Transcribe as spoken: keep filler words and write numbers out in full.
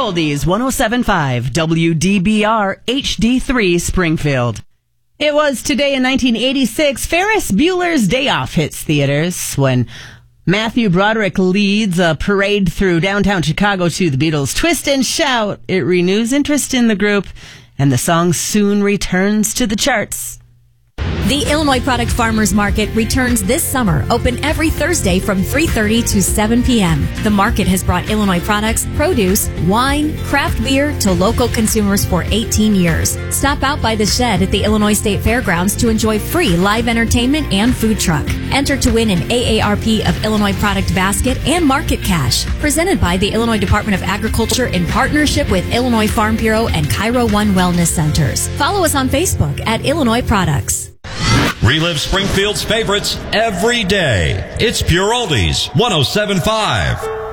Oldies, one oh seven point five W D B R H D three Springfield. It was today in nineteen eighty-six, Ferris Bueller's Day Off hits theaters when Matthew Broderick leads a parade through downtown Chicago to the Beatles' Twist and Shout. It renews interest in the group, and the song soon returns to the charts. The Illinois Product Farmers Market returns this summer, open every Thursday from three thirty to seven p.m. The market has brought Illinois products, produce, wine, craft beer to local consumers for eighteen years. Stop out by the shed at the Illinois State Fairgrounds to enjoy free live entertainment and food truck. Enter to win an A A R P of Illinois Product Basket and Market Cash. Presented by the Illinois Department of Agriculture in partnership with Illinois Farm Bureau and Cairo One Wellness Centers. Follow us on Facebook at Illinois Products. Relive Springfield's favorites every day. It's Pure Oldies, one oh seven point five.